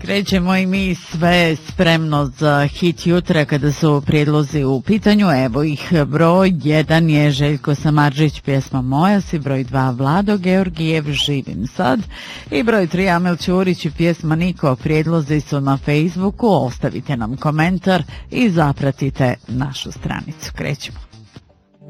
Krećemo i mi sve spremno za hit jutra kada su prijedlozi u pitanju. Evo ih, broj 1 je Željko Samardžić, pjesma Moja si, broj 2 Vlado Georgijev, Živim sad, i broj 3 Amel Ćurić i pjesma Niko. Prijedlozi su na Facebooku, ostavite nam komentar i zapratite našu stranicu. Krećemo.